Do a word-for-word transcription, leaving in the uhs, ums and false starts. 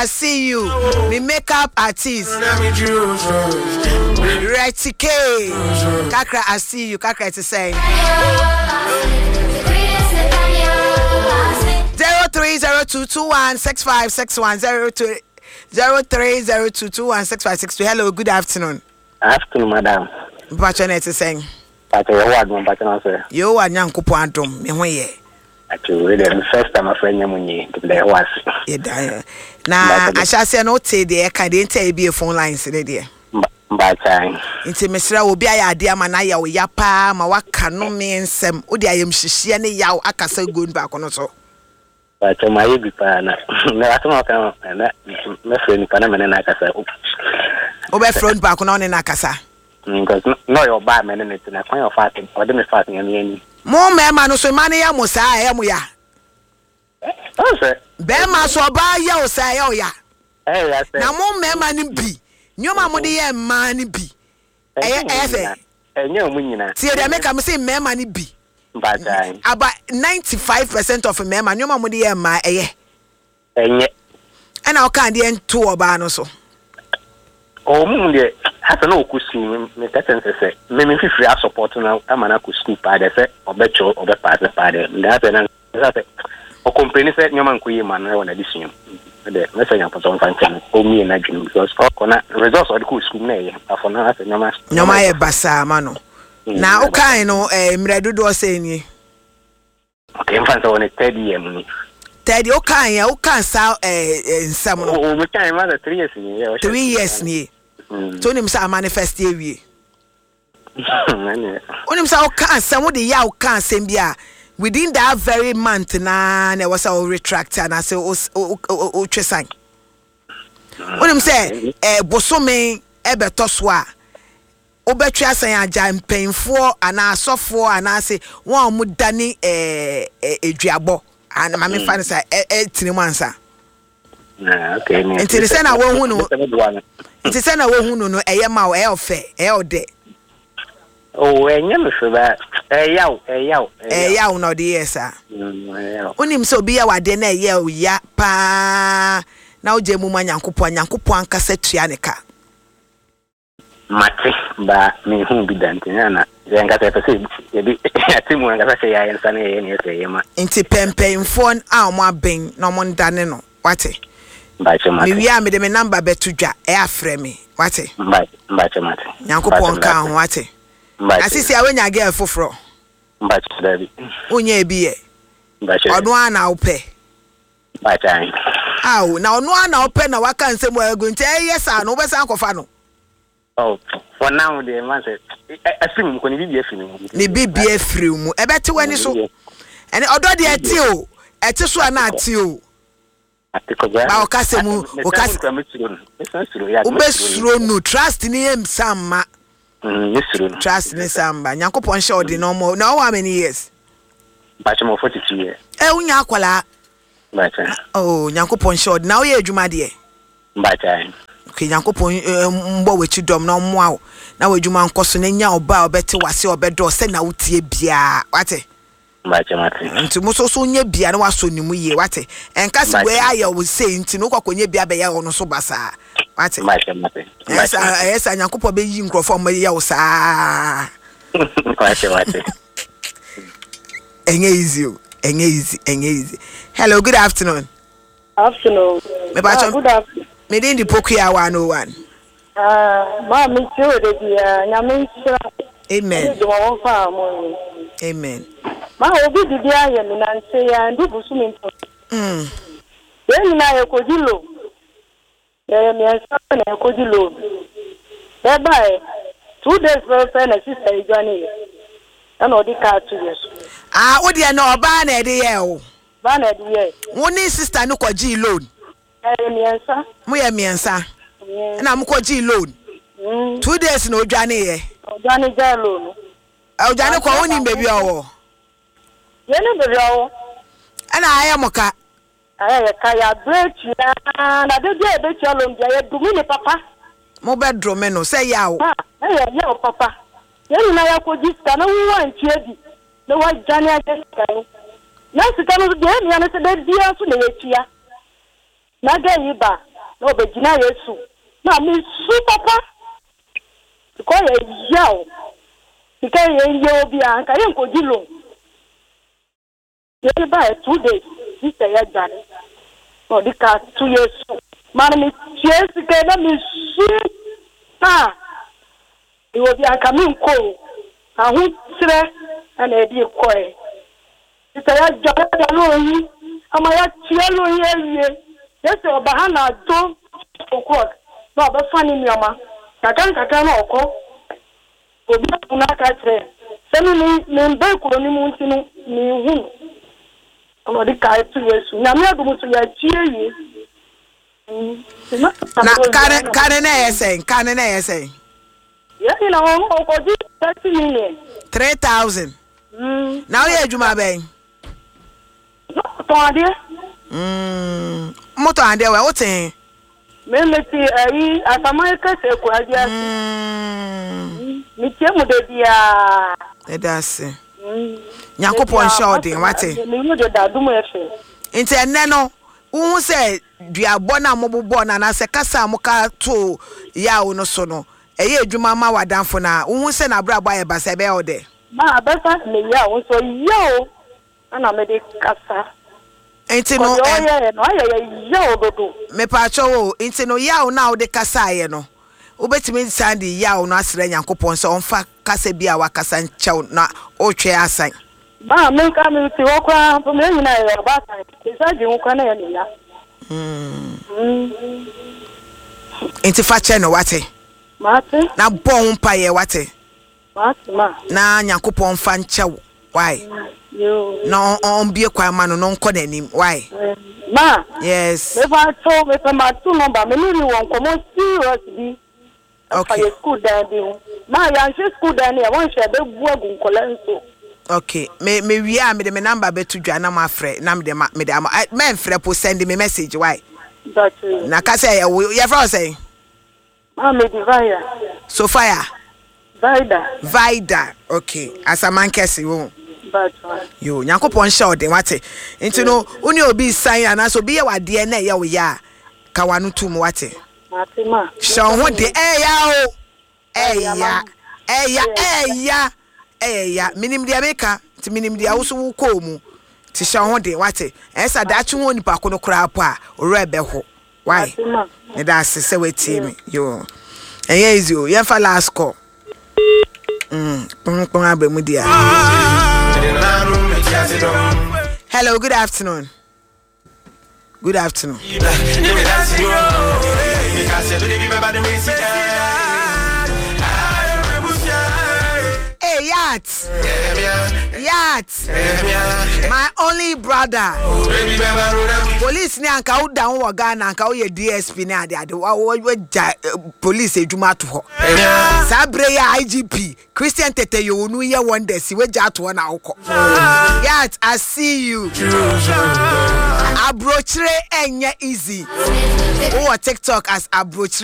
I see you. Me makeup artist. Right, K. Kakra, I see you. Kakra is saying. Zero three zero two two one six five six one zero two zero three zero two two one six five six two. Hello, good afternoon. Afternoon, madam. Patronet is saying. Patronet, what one patronet sir? You are young Kupuantum. Me way. Actually, the first time a friend Yamunyi to the was. Yeah, now I shall say no say the I didn't be a phone line today, dear. By time. Into Mister will be a dear manaya or yapa, my waka no means some. Udi I am Shishiani Yao Akasa good back on also. But my baby partner, no, I don't know, and that my friend Panama and Akasa. Over front back on in Akasa. Because no, your bad man in it, and I find your fasting, or them fasting any. More man, so many amusa, amuya. Oh, sir. Bema so ba ya o say o ya. Eh, yes, sir. Na mo mema ni bi. Nyoma mo de ye man ni bi. Eh eh. Eh, nyoma mu nyina. See dey make am say mema ni bi. Bad time. About ninety-five percent of mema nyoma mo de ye ma eh. Enye. Ana o kan de ento oba no so. Oh, mu de hata no ku school me teten se me me free support na amana ku school pa de se obecho obepa se pa de that na that o company se nyoma nkuyi man na wona addition de me se nyapa so fanchen o mi na dwunu because o na results of the school na ye afọ na se nyoma nyoma ye basa ma no na o kan no eh mredo do se ni okay mfa so wona third year mu third o kan ya o kan sa eh nsam no o me kan ma three years ni three years ni so nim sa manifest ewie onim sa o kan sam o de ya o kan sem bia within that very month na na was a retract and I say o o twesan onim say eh bosome e beto so a obetwe asan agya mpenfo ana asofo ana say won mu dani eh eduabo ana ma me fa ne say e tinimu ansa na okay me enti say na wo hu no enti say na wo hu no no eye ma o e ofe e ode oh enye me so ba eh yaw eh yaw eh yaw no de yesa onim so bi ya wade na ye o ya pa na o je mu manyankopo anyankopo ankasa tua ne ka mate ba me hu bi dante na ye ngata pe se ye bi atimu ngata se ya yensa na ye ne se ye ma enti pempen phone a mo aben na mo ndane no wate ba chema me wi a me de me number betudwa e afre me wate ba ba chema nyankopo nka ho wate asisi awenya girl foforo mba chdabi onye ebiye mba che onu ana ope ba chan aw na onu ana ope na waka nsem agu nti eyesa no obesa ankofa no oh for now the man say asim ko ni bibia firi mu ni bibia firi mu ebete wani so ene odo de ati o eti so ana ati o atikoza ba okasemu okas obesuro no trust ni em samma mm trust ni samba nyankopon she odi no mo na how many years bache mo forty-two years eh unya akwala bache oh nyankopon she odi na wo ye adwuma de bache okay nyankopon mbo wechi dom na mo awo na wadwuma nkoso na nya oba obete wase obedo se na wotie bia wate bache mate nti muso so nya bia na waso nimu ye wate enkase we aye wo sei nti no kwakonye bia be ya ono so basa wate bache mate yes yes nyankopon be yi nkrofo ma ye wo saa bache mate enye easy enye easy enye easy hello good afternoon afternoon me ba good afternoon me din di pokuya one oh one ah ma mi ti o de dia nyame nshira amen do won fa mo amen ma obi di dia ye mi na nse ya ndi busu mi nto mm ye na ye ko dilo ye mi ansa na ye ko dilo bye bye two days for na sister ijani ana odi ka two years ah odi na oba na ede ye o ba na ede ye woni sister no kwaji loan ye mi ansa mu ye mi ansa na mu kwaji loan mm two days na odwane ye odwane ja loan odwane kwa woni bebi owo ye ne bebi owo ana aya moka aya ka ya break ya na de de be ti loan ja ye dumi ni papa mo bedro me no say yawo ah ya ya papa ye na ya ko jiska na wu wan tiedi na wa jani aje kan na sika no de ni na se de dia so na ye tia na ga yi ba no be gina Yesu na me su papa ko ye yaw because ye ye obi an ka ye nkoji lo ye ba two days this year Jan no di ka two years man me yes ke na me su ah e obi an ka me nko ahu tire ana e di ko e this year Jan lo yi ama ya tie lo ye yes oba ha na do o'clock no be fani mi ama kaka kaka na oko obi na ka tre se mi mi be kuro ni mu ntinu ni hu ono di ka tu Yesu na me adumu tu ya tie yi na kane kane na yesen kane na yesen ya ni na ho ko di thirty million three thousand mm now ye adwuma ben no to ade mm moto ande we woten me meti ayi asama ka se ko ade asi mm mi tie mu de dia e da se Nyankopon sha odin wate me mu de da dumu efe nti enne no wo se duabo na mobobo na na se kasa amuka to yawo no so no eye adwuma ma wadanfo na wo se na brabo aye basa be ode ma abesa me ya wo so yo ana me de kasa enti no eh no aye yo dodo me pa chowo enti no yawo na ode kasa aye no obetimi sandi yawo no asere Nyankopon so onfa kasa bia wakasa nchew na otwe asan ba me ka me ti wo kwa po me nyina ya ba ta isa ji wo kwa na ya ni ya mm mm enti fa che no wate mate na bon pa ye wate mate ma na Nyankopon fa nchew why yo no on bie kwa ma no no nko nanim why ma yes me fa to me fa ma tu number me ni won komo serious bi okay for school dan bi ma ya nche school dan ya won she be bu agun kolenso okay me me wi a me de me number be to dwa na ma frɛ na me de ma me de ma me frɛ po send me message why that's it na ka say ya frɛ say ma me divaya Sophia Vida Vida okay asaman kesi wo but yo Nyankopon sha ode wate nti no uni obi san ana so bi ye wade na ye wo ya ka wanu tum wate mate ma sha ho de eh ya o eh ya eh ya eh ya eh ya minim dia meka ti minim dia wo so wo ko mu ti sha ho de wate esa da twu oni pa ko no kra po a ore be ho why ne da se we team yo eh easy o ye fa last call mm pon pon abemu dia. Hello, good afternoon. Good afternoon. Hey, Yat. Yat. My only brother. Police ni anka u down wa Ghana anka u ye D S P ni ade ade wa police ejuma to ho. Sabre ya I G P Christian Tete yo nu ye wonders we ja to na ukọ. Yat, I see you. Abrochre enye easy. Who TikTok as Abrochre